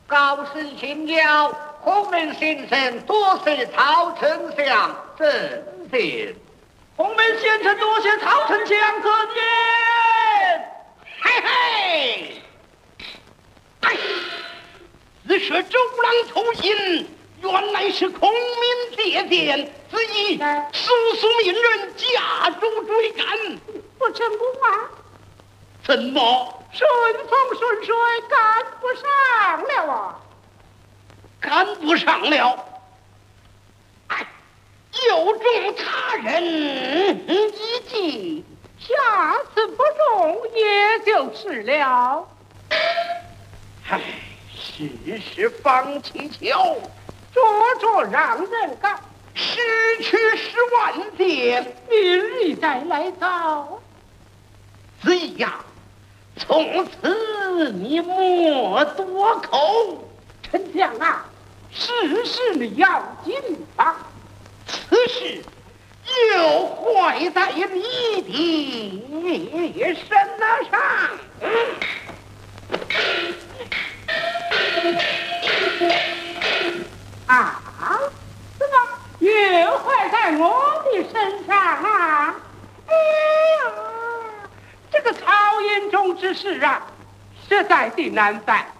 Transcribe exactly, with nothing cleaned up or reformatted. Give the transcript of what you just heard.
高士请教，孔明先生多谢曹丞相赠信。 孔明先生多谢曹丞相可见。 嘿嘿，哎，此时周郎投信，原来是孔明借箭，子以速速命人加州追赶。 不成不啊？ 怎么顺风顺水赶不上了啊？ 赶不上了？哎，又中他人一计， 下次不中也就是了。 唉，世事方七巧， 着着让人告， 失去十万箭， 明日再来找。 子义呀，从此你莫多口。 丞相啊，事事你要谨防， 此事又坏在你的身上。 啊？怎么又坏在我的身上啊？哎呀，这个曹营中之事啊，实在的难办。